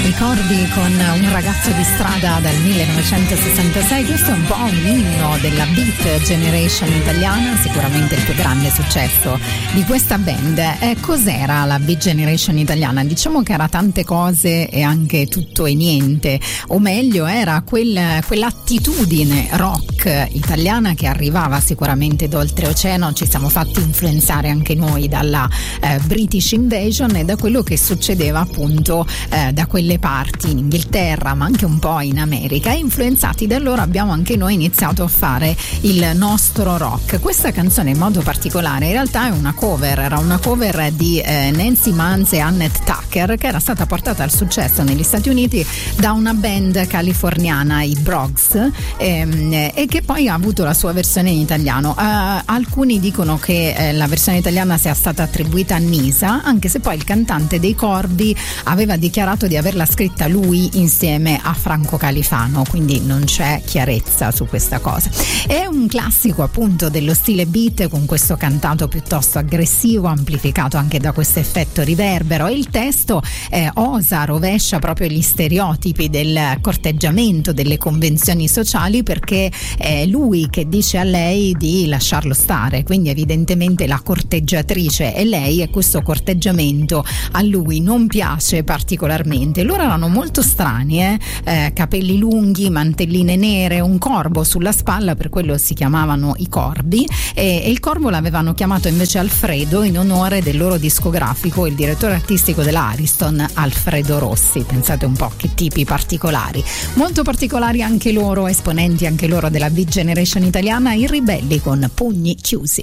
Ricordi con Un ragazzo di strada dal 1966, questo è un po' un inno della Beat Generation italiana, sicuramente il più grande successo di questa band. Cos'era la Beat Generation italiana? Diciamo che era tante cose e anche tutto e niente, o meglio era quell'attitudine rock italiana che arrivava sicuramente d'oltreoceano. Ci siamo fatti influenzare anche noi dalla British Invasion e da quello che succedeva appunto da quelle parti in Inghilterra, ma anche un po' in America. Influenzati da loro abbiamo anche noi iniziato a fare il nostro rock. Questa canzone in modo particolare in realtà è una cover, era una cover di Nancy Munz e Annette Tucker, che era stata portata al successo negli Stati Uniti da una band californiana, i Brogues, e che poi ha avuto la sua versione in italiano. Alcuni dicono che la versione italiana sia stata attribuita a Nisa, anche se poi il cantante dei Cordi aveva dichiarato di averla scritta lui insieme a Franco Califano, quindi non c'è chiarezza su questa cosa. È un classico appunto dello stile beat, con questo cantato piuttosto aggressivo, amplificato anche da questo effetto riverbero, e il testo osa, rovescia proprio gli stereotipi del corteggiamento, delle convenzioni sociali, perché è lui che dice a lei di lasciarlo stare, quindi evidentemente la corteggiatrice è lei e questo corteggiamento a lui non piace particolarmente. Loro erano molto strani, capelli lunghi, mantelline nere, un corvo sulla spalla, per quello si chiamavano i Cordi, e il corvo l'avevano chiamato invece Alfredo in onore del loro discografico, il direttore artistico dell'Ariston, Alfredo Rossi. Pensate un po' che tipi particolari, molto particolari anche loro, esponenti anche loro della Beat Generation italiana, i Ribelli con Pugni Chiusi.